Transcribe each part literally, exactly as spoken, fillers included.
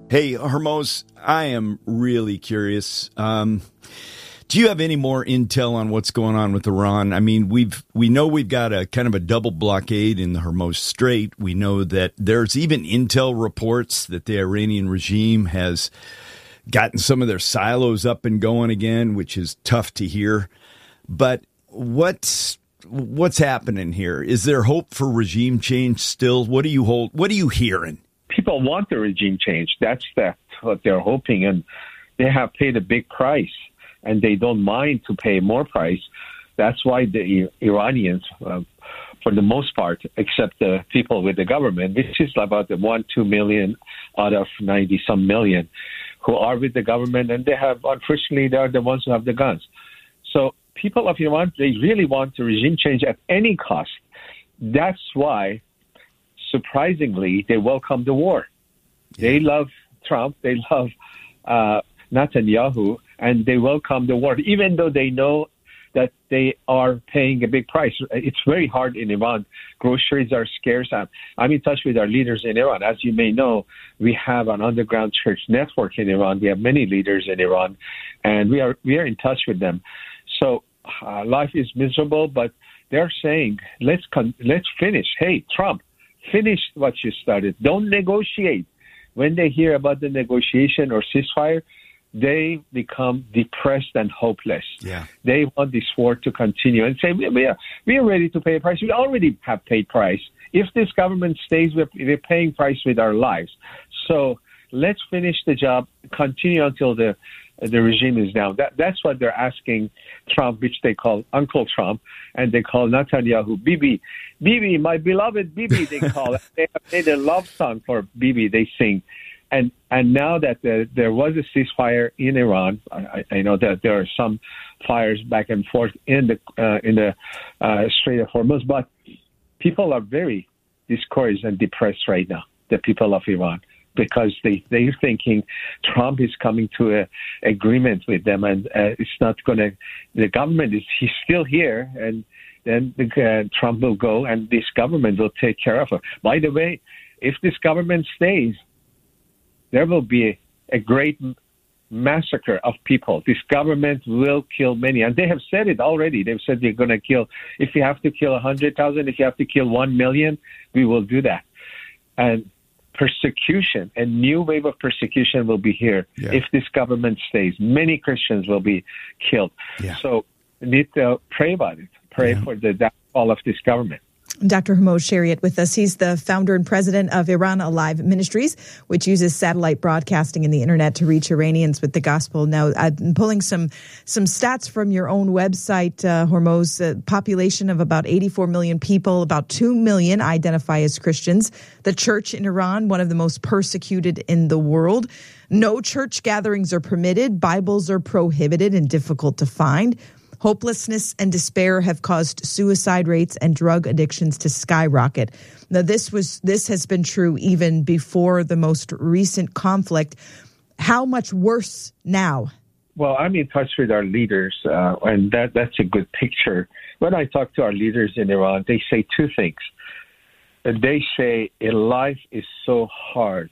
Hey, Hormoz, I am really curious. Um, do you have any more intel on what's going on with Iran? I mean, we've we know we've got a kind of a double blockade in the Hormuz Strait. We know that there's even intel reports that the Iranian regime has gotten some of their silos up and going again, which is tough to hear. But what's what's happening here? Is there hope for regime change still? What do you hold? What are you hearing? People want the regime change. That's the, what they're hoping, and they have paid a big price, and they don't mind to pay more price. That's why the Iranians, uh, for the most part, except the people with the government, which is about the one, two million out of ninety-some million, who are with the government, and they have, unfortunately, they are the ones who have the guns. So people of Iran, they really want the regime change at any cost. That's why, surprisingly, they welcome the war. Yeah. They love Trump, they love uh, Netanyahu, and they welcome the war, even though they know that they are paying a big price. It's very hard in Iran. Groceries are scarce. I'm, I'm in touch with our leaders in Iran. As you may know, we have an underground church network in Iran. We have many leaders in Iran, and we are we are in touch with them. So uh, life is miserable, but they're saying, let's con- let's finish. Hey, Trump, finish what you started. Don't negotiate. When they hear about the negotiation or ceasefire, they become depressed and hopeless. Yeah. They want this war to continue and say, we are, we are ready to pay a price. We already have paid price. If this government stays, we're, we're paying price with our lives. So let's finish the job, continue until the the regime is down. That, that's what they're asking Trump, which they call Uncle Trump, and they call Netanyahu Bibi. Bibi, my beloved Bibi, they call it. They have made a love song for Bibi, they sing. And and now that the, there was a ceasefire in Iran, I, I know that there are some fires back and forth in the uh, in the uh, Strait of Hormuz, but people are very discouraged and depressed right now, the people of Iran, because they, they're thinking Trump is coming to a agreement with them, and uh, it's not going to, the government is, he's still here, and then the, uh, Trump will go, and this government will take care of it. By the way, if this government stays, there will be a, a great massacre of people. This government will kill many, and they have said it already. They've said they're going to kill, if you have to kill one hundred thousand, if you have to kill one million, we will do that. And persecution, a new wave of persecution will be here yeah. if this government stays. Many Christians will be killed. Yeah. So we need to pray about it. Pray yeah. for the downfall of this government. Doctor Hormoz Shariat with us. He's the founder and president of Iran Alive Ministries, which uses satellite broadcasting and the internet to reach Iranians with the gospel. Now, I'm pulling some some stats from your own website, uh, Hormoz. Uh, population of about eighty-four million people, about two million identify as Christians. The church in Iran, one of the most persecuted in the world. No church gatherings are permitted. Bibles are prohibited and difficult to find. Hopelessness and despair have caused suicide rates and drug addictions to skyrocket. Now, this was this has been true even before the most recent conflict. How much worse now? Well, I'm in touch with our leaders, uh, and that, that's a good picture. When I talk to our leaders in Iran, they say two things. They say life is so hard,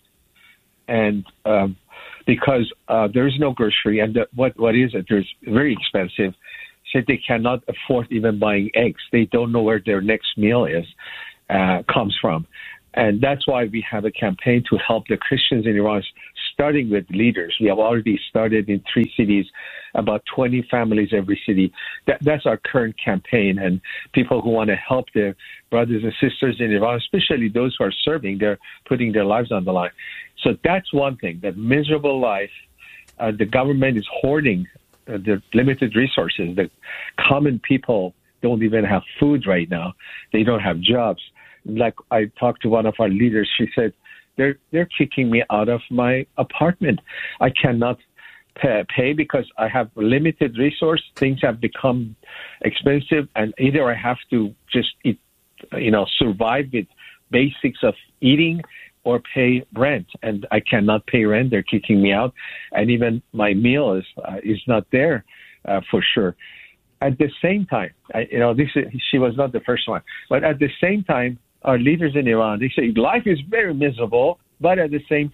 and um, because uh, there is no grocery, and the, what what is it? There's very expensive. Said they cannot afford even buying eggs. They don't know where their next meal is uh, comes from, and that's why we have a campaign to help the Christians in Iran, starting with leaders. We have already started in three cities, about twenty families every city. That, that's our current campaign, and people who want to help their brothers and sisters in Iran, especially those who are serving, they're putting their lives on the line. So that's one thing. That miserable life, uh, the government is hoarding Uh, the limited resources. The common people don't even have food right now. They don't have jobs. Like I talked to one of our leaders, she said, they're they're kicking me out of my apartment. I cannot pay, pay because I have limited resource. Things have become expensive, and either I have to just eat, you know, survive with basics of eating, or pay rent, and I cannot pay rent. They're kicking me out, and even my meal is uh, is not there uh, for sure. At the same time, I, you know, this is, she was not the first one, but at the same time, our leaders in Iran, they say life is very miserable, but at the same time,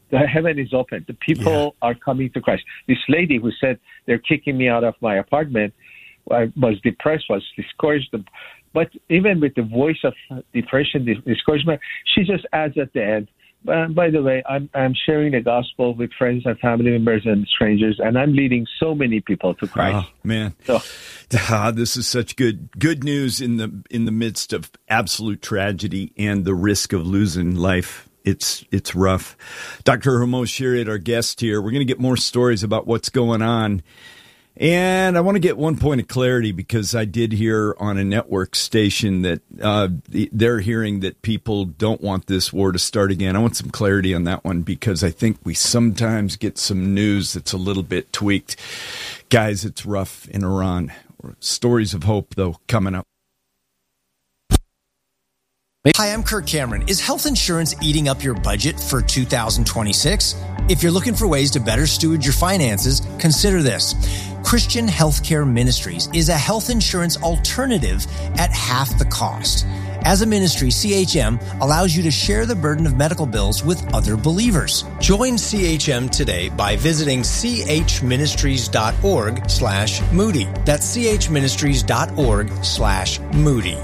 The heaven is open. The people yeah. are coming to Christ. This lady who said they're kicking me out of my apartment I was depressed, was discouraged. But even with the voice of depression, discouragement, she just adds at the end, uh, by the way, I'm, I'm sharing the gospel with friends and family members and strangers, and I'm leading so many people to Christ. Oh, man. So, ah, this is such good good news in the in the midst of absolute tragedy and the risk of losing life. It's it's rough. Doctor Hormoz Shariat, our guest here. We're going to get more stories about what's going on. And I want to get one point of clarity because I did hear on a network station that uh, they're hearing that people don't want this war to start again. I want some clarity on that one because I think we sometimes get some news that's a little bit tweaked. Guys, it's rough in Iran. Stories of hope, though, coming up. Hi, I'm Kirk Cameron. Is health insurance eating up your budget for two thousand twenty-six? If you're looking for ways to better steward your finances, consider this. Christian Healthcare Ministries is a health insurance alternative at half the cost. As a ministry, C H M allows you to share the burden of medical bills with other believers. Join C H M today by visiting chministries.org slash Moody. That's chministries.org slash Moody.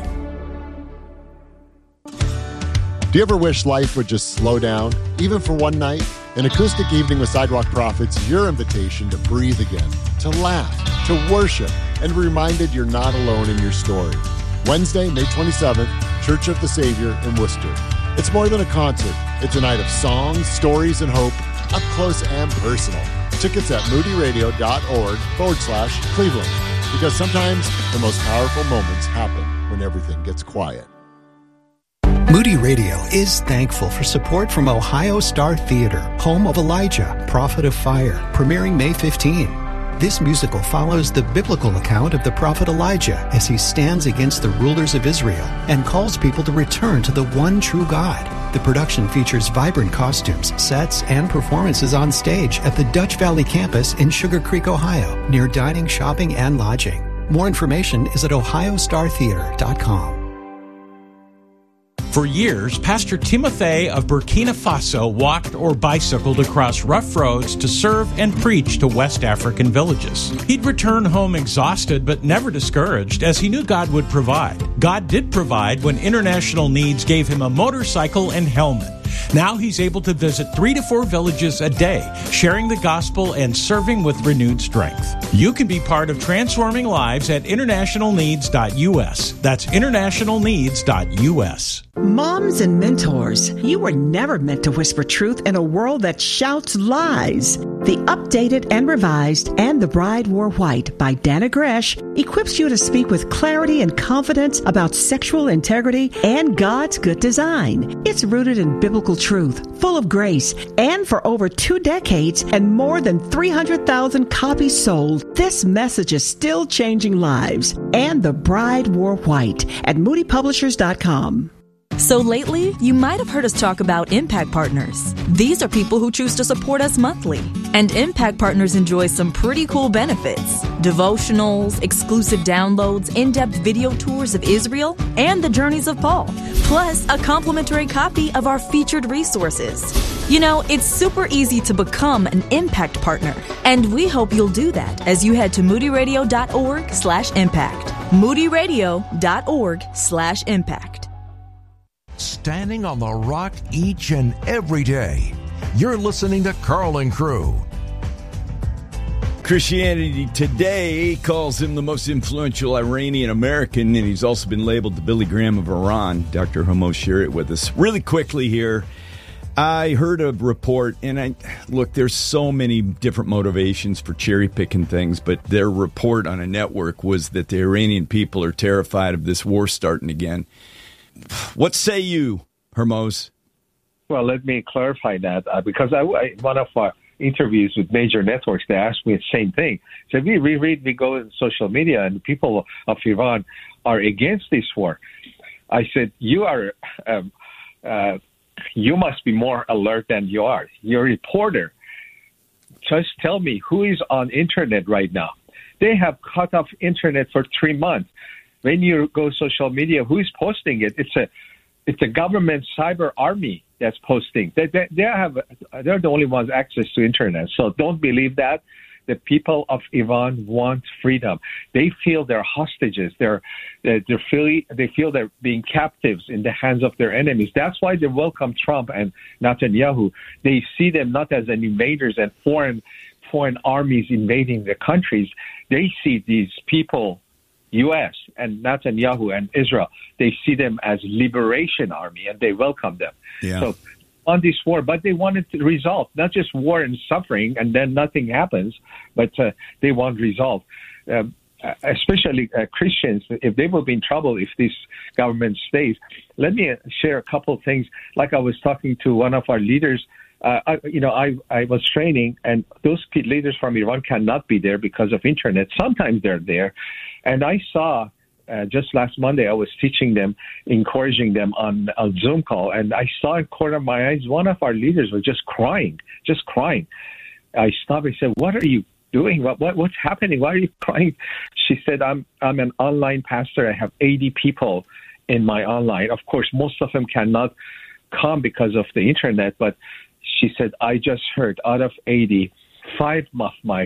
Do you ever wish life would just slow down, even for one night? An acoustic evening with Sidewalk Prophets is your invitation to breathe again, to laugh, to worship, and be reminded you're not alone in your story. Wednesday, May twenty-seventh, Church of the Savior in Worcester. It's more than a concert. It's a night of songs, stories, and hope, up close and personal. Tickets at moodyradio.org forward slash Cleveland. Because sometimes the most powerful moments happen when everything gets quiet. Moody Radio is thankful for support from Ohio Star Theater, home of Elijah, Prophet of Fire, premiering May fifteenth. This musical follows the biblical account of the prophet Elijah as he stands against the rulers of Israel and calls people to return to the one true God. The production features vibrant costumes, sets, and performances on stage at the Dutch Valley campus in Sugar Creek, Ohio, near dining, shopping, and lodging. More information is at ohio star theater dot com. For years, Pastor Timothy of Burkina Faso walked or bicycled across rough roads to serve and preach to West African villages. He'd return home exhausted but never discouraged, as he knew God would provide. God did provide when International Needs gave him a motorcycle and helmet. Now he's able to visit three to four villages a day, sharing the gospel and serving with renewed strength. You can be part of transforming lives at international needs dot u s. That's international needs dot u s. Moms and mentors, you were never meant to whisper truth in a world that shouts lies. The Updated and Revised and The Bride Wore White by Dana Gresh equips you to speak with clarity and confidence about sexual integrity and God's good design. It's rooted in biblical truth, full of grace, and for over two decades and more than three hundred thousand copies sold, this message is still changing lives. And The Bride Wore White at moody publishers dot com. So lately, you might have heard us talk about Impact Partners. These are people who choose to support us monthly. And Impact Partners enjoy some pretty cool benefits. Devotionals, exclusive downloads, in-depth video tours of Israel, and the journeys of Paul. Plus, a complimentary copy of our featured resources. You know, it's super easy to become an Impact Partner. And we hope you'll do that as you head to moodyradio.org slash impact. moodyradio.org slash impact. Standing on the rock each and every day. You're listening to Karl and Crew. Christianity Today calls him the most influential Iranian American, and he's also been labeled the Billy Graham of Iran. Doctor Hormoz Shariat with us. Really quickly here, I heard a report, and I look, there's so many different motivations for cherry-picking things, but their report on a network was that the Iranian people are terrified of this war starting again. What say you, Hormoz? Well, let me clarify that uh, because I, I, one of our interviews with major networks, they asked me the same thing. So we reread, we go in social media, and the people of Iran are against this war. I said, you are, um, uh, you must be more alert than you are. You're a reporter. Just tell me who is on internet right now. They have cut off internet for three months. When you go social media, who is posting it? It's a it's a government cyber army that's posting. They, they, they have, they're the only ones access to internet. So don't believe that. The people of Iran want freedom. They feel they're hostages. They're, they're, they're feel, they feel they're being captives in the hands of their enemies. That's why they welcome Trump and Netanyahu. They see them not as an invaders and foreign foreign armies invading their countries. They see these people, U S and Netanyahu and Israel, they see them as liberation army, and they welcome them. Yeah. So on this war, but they wanted to resolve, not just war and suffering, and then nothing happens, but uh, they want resolve. Um, especially uh, Christians, if they will be in trouble if this government stays. Let me share a couple of things. Like I was talking to one of our leaders, uh, I, you know, I, I was training, and those leaders from Iran cannot be there because of internet. Sometimes they're there. And I saw Uh, just last Monday, I was teaching them, encouraging them on a Zoom call, and I saw in corner of my eyes, one of our leaders was just crying, just crying. I stopped and said, "What are you doing? What, what what's happening? Why are you crying?" She said, "I'm I'm an online pastor. I have eighty people in my online. Of course, most of them cannot come because of the internet, but she said, I just heard out of eighty, five of my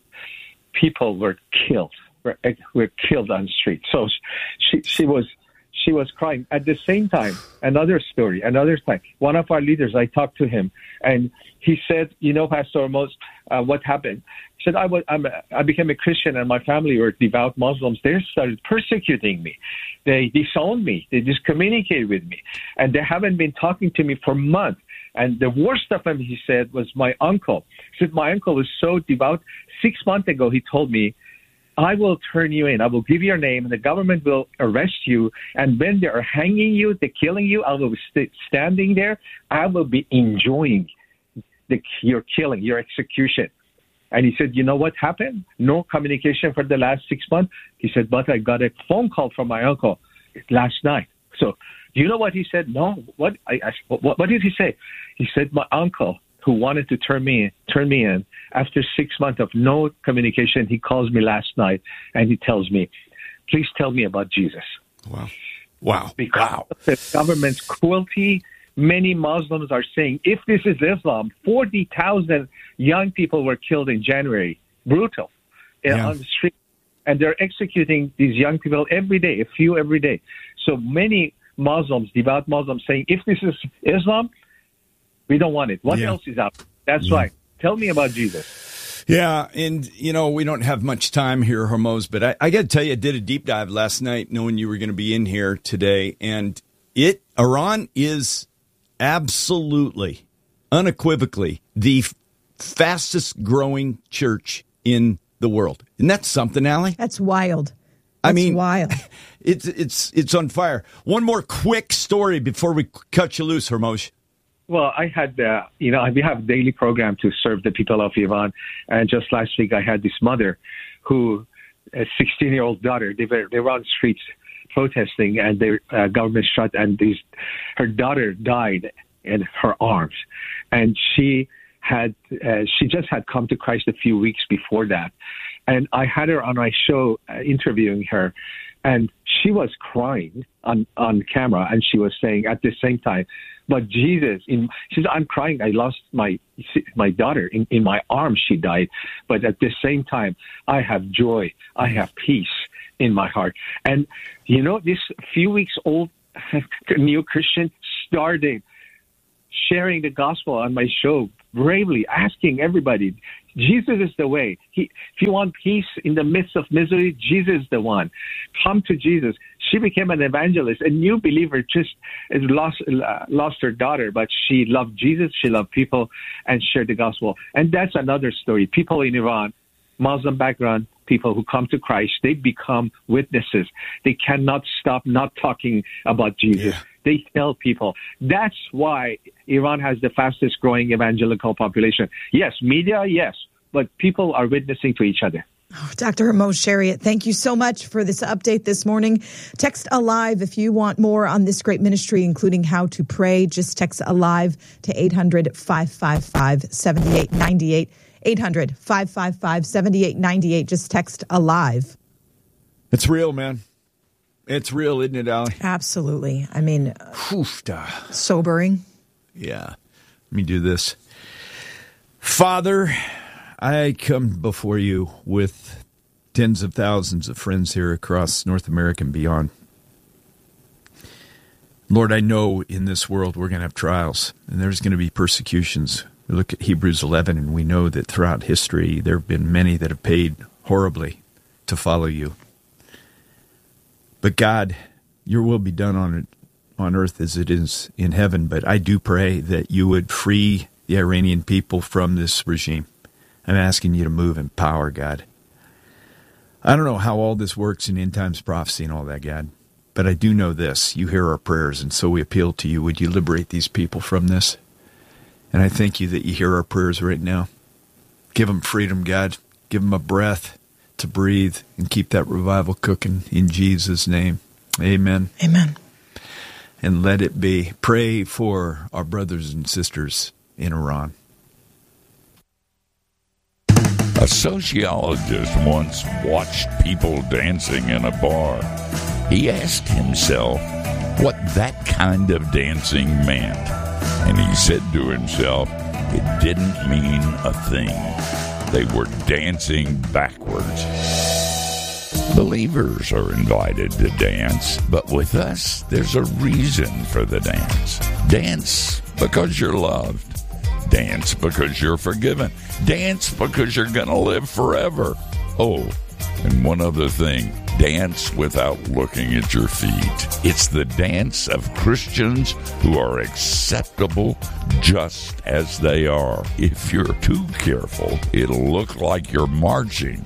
people were killed." were killed on the street. So she she was she was crying. At the same time, another story, another time, one of our leaders, I talked to him, and he said, "You know, Pastor Amos, uh, what happened?" He said, "I was I'm a, I became a Christian, and my family were devout Muslims. They started persecuting me. They disowned me. They discommunicated with me, and they haven't been talking to me for months. And the worst of them," he said, "was my uncle. He said my uncle was so devout. Six months ago, he told me, I will turn you in. I will give your name, and the government will arrest you. And when they are hanging you, they're killing you, I will be st- standing there. I will be enjoying the, your killing, your execution." And he said, "You know what happened? No communication for the last six months." He said, "But I got a phone call from my uncle last night." So, do you know what he said? No. What? I, I, what, what did he say? He said, "My uncle, who wanted to turn me turn me in, after six months of no communication, he calls me last night and he tells me, 'Please tell me about Jesus.'" Wow. Wow. Because wow. of the government's cruelty, many Muslims are saying, if this is Islam, forty thousand young people were killed in January. Brutal. Yeah. On the street. And they're executing these young people every day, a few every day. So many Muslims, devout Muslims, saying, if this is Islam, we don't want it. What yeah. else is out? That's yeah. right. Tell me about Jesus. Yeah, and, you know, we don't have much time here, Hormoz, but I, I got to tell you, I did a deep dive last night knowing you were going to be in here today, and it Iran is absolutely, unequivocally, the f- fastest growing church in the world. Isn't that something, Allie? That's wild. That's I mean, wild. It's, it's, it's on fire. One more quick story before we cut you loose, Hormoz. Well, I had, uh, you know, we have a daily program to serve the people of Iran. And just last week, I had this mother who, a sixteen-year-old daughter, they were, they were on the streets protesting, and their uh, government shut, and these, her daughter died in her arms. And she had, uh, she just had come to Christ a few weeks before that. And I had her on my show uh, interviewing her. And she was crying on, on camera, and she was saying at the same time, "But Jesus," in, she said, "I'm crying. I lost my my daughter. In, in my arms, she died. But at the same time, I have joy. I have peace in my heart." And, you know, this few weeks old new Christian started sharing the gospel on my show, bravely asking everybody, Jesus is the way. He, if you want peace in the midst of misery, Jesus is the one. Come to Jesus. She became an evangelist, a new believer, just lost, uh, lost her daughter, but she loved Jesus, she loved people, and shared the gospel. And that's another story. People in Iran, Muslim background, people who come to Christ, they become witnesses. They cannot stop not talking about Jesus. Yeah. They tell people. That's why Iran has the fastest growing evangelical population. Yes, media, yes, but people are witnessing to each other. Oh, Doctor Hormoz Shariat, thank you so much for this update this morning. Text ALIVE if you want more on this great ministry, including how to pray. Just text ALIVE to eight hundred, five five five, seven eight nine eight. eight hundred, five five five, seven eight nine eight. Just text ALIVE. It's real, man. It's real, isn't it, Allie? Absolutely. I mean, Oofta. sobering. Yeah. Let me do this. Father, I come before you with tens of thousands of friends here across North America and beyond. Lord, I know in this world we're going to have trials, and there's going to be persecutions. We look at Hebrews eleven, and we know that throughout history there have been many that have paid horribly to follow you. But God, your will be done on on earth as it is in heaven. But I do pray that you would free the Iranian people from this regime. I'm asking you to move in power, God. I don't know how all this works in end times prophecy and all that, God. But I do know this. You hear our prayers, and so we appeal to you. Would you liberate these people from this? And I thank you that you hear our prayers right now. Give them freedom, God. Give them a breath to breathe and keep that revival cooking in Jesus' name. Amen. Amen. And let it be. Pray for our brothers and sisters in Iran. A sociologist once watched people dancing in a bar. He asked himself what that kind of dancing meant. And he said to himself, it didn't mean a thing. They were dancing backwards. Believers are invited to dance, but with us, there's a reason for the dance. Dance because you're loved. Dance because you're forgiven. Dance because you're going to live forever. Oh, and one other thing. Dance without looking at your feet. It's the dance of Christians who are acceptable just as they are. If you're too careful, it'll look like you're marching.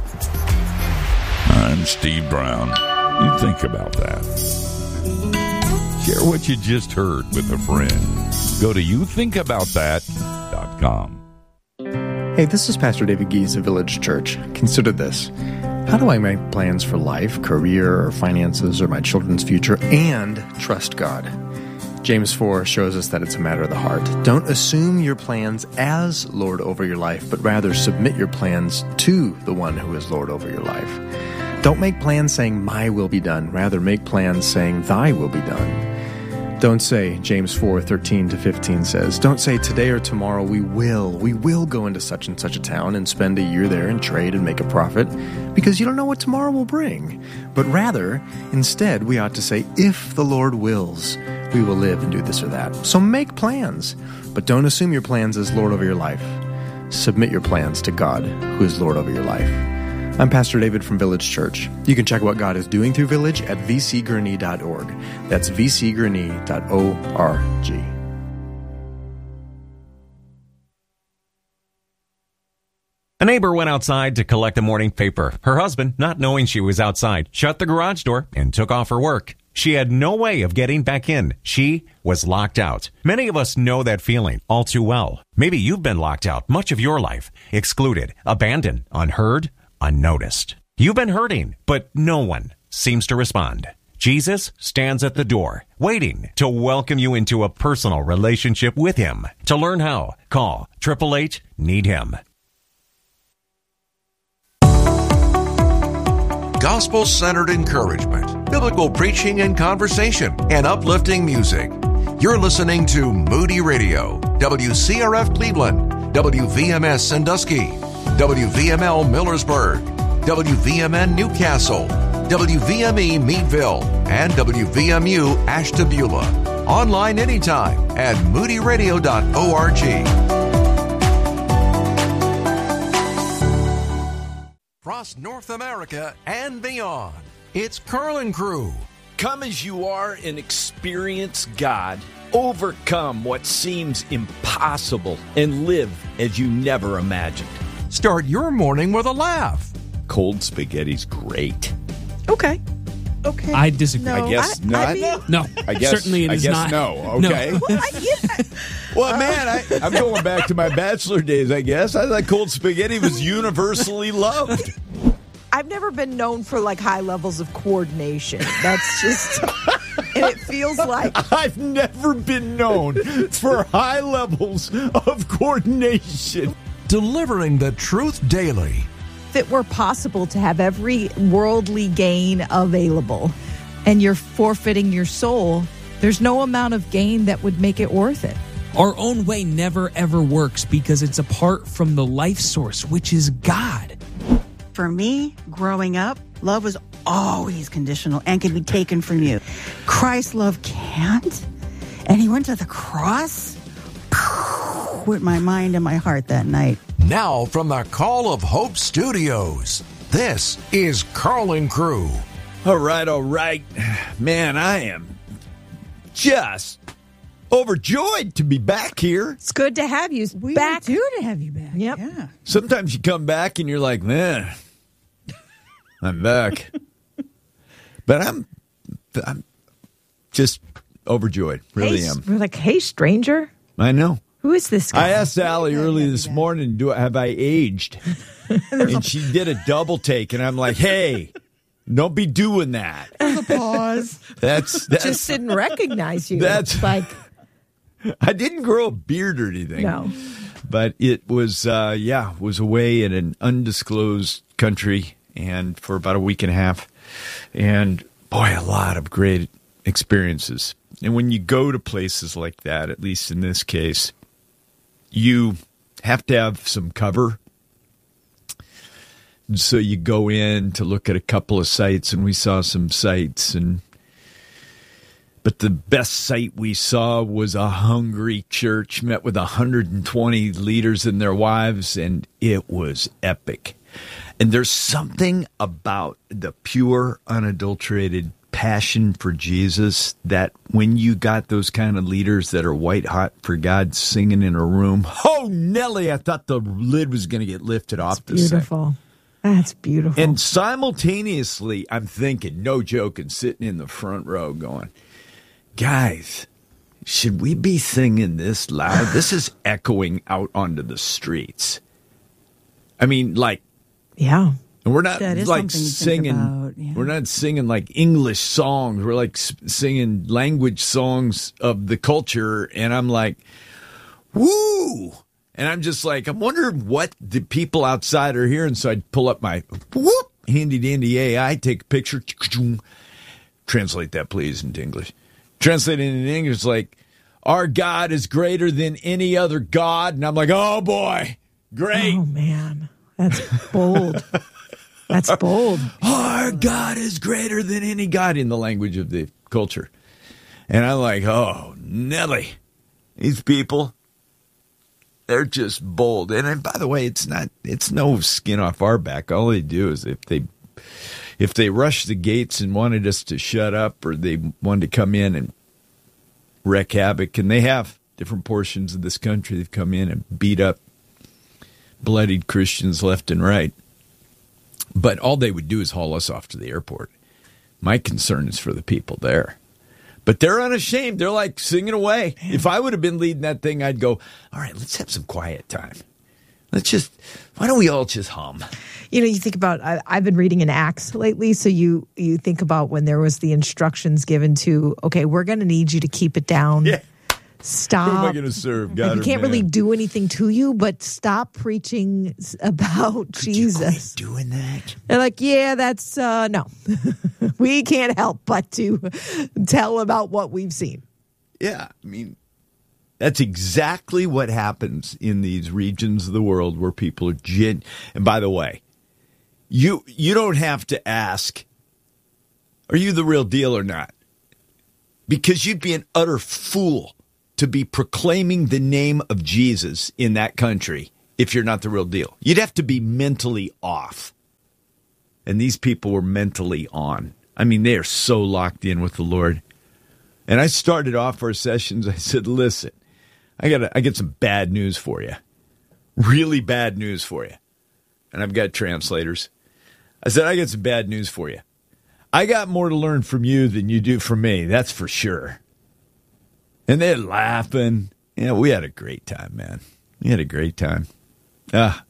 I'm Steve Brown. You think about that. Share what you just heard with a friend. Go to you think about that dot com. Hey, this is Pastor David Gies of Village Church. Consider this. How do I make plans for life, career, or finances, or my children's future, and trust God? James four shows us that it's a matter of the heart. Don't assume your plans as Lord over your life, but rather submit your plans to the one who is Lord over your life. Don't make plans saying, my will be done. Rather, make plans saying, thy will be done. Don't say, James four thirteen to fifteen says, don't say today or tomorrow we will, we will go into such and such a town and spend a year there and trade and make a profit, because you don't know what tomorrow will bring. But rather, instead, we ought to say, if the Lord wills, we will live and do this or that. So make plans, but don't assume your plans as Lord over your life. Submit your plans to God, who is Lord over your life. I'm Pastor David from Village Church. You can check what God is doing through Village at v c gurney dot org. That's v c gurney dot org. A neighbor went outside to collect the morning paper. Her husband, not knowing she was outside, shut the garage door and took off her work. She had no way of getting back in. She was locked out. Many of us know that feeling all too well. Maybe you've been locked out much of your life, excluded, abandoned, unheard, unnoticed. You've been hurting, but no one seems to respond. Jesus stands at the door, waiting to welcome you into a personal relationship with him. To learn how, call eight eight eight, need him. Gospel-centered encouragement, biblical preaching and conversation, and uplifting music. You're listening to Moody Radio, W C R F Cleveland, W V M S Sandusky, W V M L Millersburg, W V M N Newcastle, W V M E Meadville, and W V M U Ashtabula. Online anytime at moody radio dot org. Across North America and beyond, it's Carl and Crew. Come as you are and experience God. Overcome what seems impossible and live as you never imagined. Start your morning with a laugh. Cold spaghetti's great. Okay. Okay. I disagree. No, I guess I, not. I mean, No, I guess, certainly it I is guess not. no. Okay. No. well, I, yeah. Well, man, I, I'm going back to my bachelor days, I guess. I thought cold spaghetti was universally loved. I've never been known for like high levels of coordination. That's just, and it feels like I've never been known for high levels of coordination. Delivering the truth daily. if it were possible to have every worldly gain available, and you're forfeiting your soul, there's no amount of gain that would make it worth it. Our own way never, ever works because it's apart from the life source, which is God. For me, growing up, love was always conditional and can be taken from you. Christ's love can't. And he went to the cross with my mind and my heart that night. Now from the Call of Hope Studios, this is Carl and Crew. All right, all right. Man, I am just overjoyed to be back here. It's good to have you We back. do to have you back. Yep. Yeah. Sometimes you come back and you're like, man, I'm back. But I'm, I'm just overjoyed. Really hey, am. We're like, hey, stranger. I know. Who is this guy? I asked Allie early this morning, "Do have I aged?" And she did a double take, and I'm like, "Hey, don't be doing that." There's a pause. That's that's. Just didn't recognize you. That's like I didn't grow a beard or anything. No, but it was uh, yeah, was away in an undisclosed country, and for about a week and a half, and boy, a lot of great experiences. And when you go to places like that, at least in this case, you have to have some cover. So you go in to look at a couple of sites, and we saw some sites, and but the best sight we saw was a hungry church, met with one hundred twenty leaders and their wives, and it was epic. And there's something about the pure, unadulterated passion for Jesus that when you got those kind of leaders that are white hot for God singing in a room, oh, Nelly, I thought the lid was going to get lifted off the side. beautiful. That's beautiful. And simultaneously, I'm thinking, no joke, and sitting in the front row going, guys, should we be singing this loud? This is echoing out onto the streets. I mean, like, yeah. And we're not That is like something to think singing. about, yeah. We're not singing like English songs. We're like s- singing language songs of the culture. And I'm like, woo! And I'm just like, I'm wondering what the people outside are hearing. So I'd pull up my whoop handy dandy A I, take a picture, translate that please into English. Translate it into English like, our God is greater than any other God. And I'm like, oh boy, great. Oh man, that's bold. That's bold. Our God is greater than any God in the language of the culture. And I'm like, oh, Nelly, these people, they're just bold. And, and by the way, it's not, it's no skin off our back. All they do is if they, if they rushed the gates and wanted us to shut up, or they wanted to come in and wreak havoc, and they have different portions of this country, they've come in and beat up bloodied Christians left and right. But all they would do is haul us off to the airport. My concern is for the people there. But they're unashamed. They're like singing away. Man. If I would have been leading that thing, I'd go, all right, let's have some quiet time. Let's just, why don't we all just hum? You know, you think about, I, I've been reading in Acts lately, so you, you think about when there was the instructions given to, okay, we're going to need you to keep it down. Yeah. Stop. Who am I going to serve? God, like, we can't man? really do anything to you, but stop preaching about Could Jesus. You quit doing that? They're like, yeah, that's, uh, no. We can't help but to tell about what we've seen. Yeah, I mean, that's exactly what happens in these regions of the world where people are gen. And by the way, you you don't have to ask, are you the real deal or not? Because you'd be an utter fool to be proclaiming the name of Jesus in that country if you're not the real deal. You'd have to be mentally off. And these people were mentally on. I mean, they are so locked in with the Lord. And I started off our sessions, I said, listen, I got I get some bad news for you. Really bad news for you. And I've got translators. I said, I got some bad news for you. I got more to learn from you than you do from me. That's for sure. And they're laughing. Yeah, we had a great time, man. We had a great time. Ah,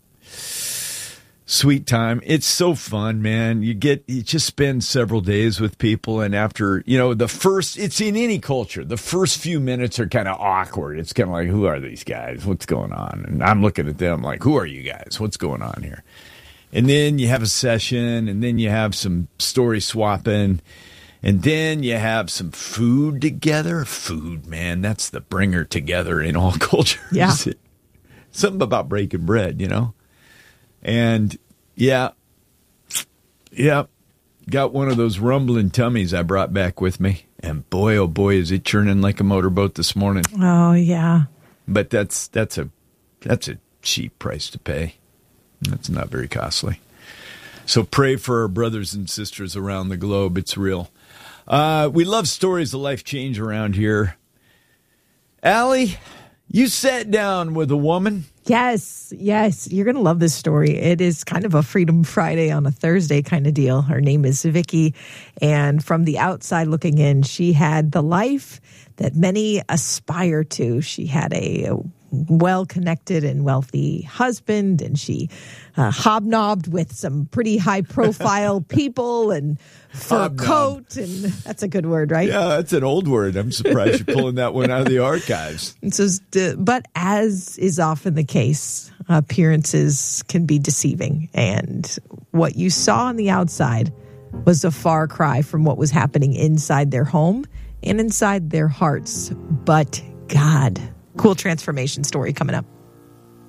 sweet time. It's so fun, man. You get, you just spend several days with people, and after, you know, the first, it's in any culture, the first few minutes are kind of awkward. It's kind of like, who are these guys? What's going on? And I'm looking at them like, who are you guys? What's going on here? And then you have a session, and then you have some story swapping, And then you have some food together. Food, man, that's the bringer together in all cultures. Yeah. Something about breaking bread, you know? And, yeah, yeah, got one of those rumbling tummies I brought back with me. And boy, oh boy, is it churning like a motorboat this morning. Oh, yeah. But that's that's a that's a cheap price to pay. That's not very costly. So pray for our brothers and sisters around the globe. It's real. Uh, we love stories of life change around here. Allie, you sat down with a woman. Yes, yes. You're going to love this story. It is kind of a Freedom Friday on a Thursday kind of deal. Her name is Vicky, and from the outside looking in, she had the life that many aspire to. She had a well-connected and wealthy husband, and she uh, hobnobbed with some pretty high-profile people and fur Hobnob. coat, and that's a good word, right? Yeah, that's an old word. I'm surprised you're pulling that one out of the archives. And so, but as is often the case, appearances can be deceiving, and what you saw on the outside was a far cry from what was happening inside their home and inside their hearts. But God. Cool transformation story coming up.